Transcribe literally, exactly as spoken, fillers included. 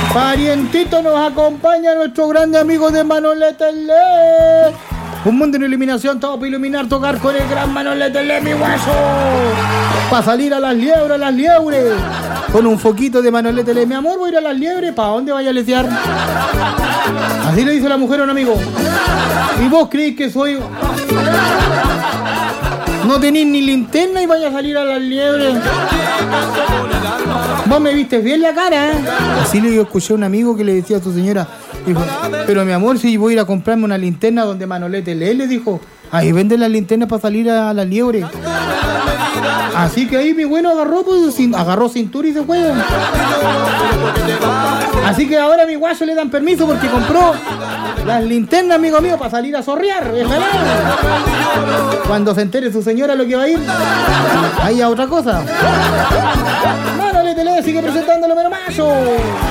Parientito, nos acompaña nuestro grande amigo de Manolete Le. Un mundo en iluminación, todo para iluminar, tocar con el gran Manolete Le, mi guaso. Para salir a las liebres, a las liebres. Con un foquito de Manolete Le. Mi amor, voy a ir a las liebres. ¿Para dónde vaya a letear? Así le dice la mujer a un amigo. ¿Y vos creéis que soy... no tenéis ni linterna y vaya a salir a las liebres? Vos me viste bien la cara, ¿eh? Así le escuché a un amigo que le decía a su señora, dijo, pero mi amor, si voy a ir a comprarme una linterna donde Manolete Le, le dijo, ahí venden las linternas para salir a la liebre. Así que ahí mi bueno agarró, pues, sin, agarró cintura y se fue. Así que ahora a mi guaso le dan permiso porque compró las linternas, amigo mío, para salir a zorrear. Cuando se entere su señora lo que va a ir, ahí a otra cosa. Manolete Le sigue presentándolo, pero macho.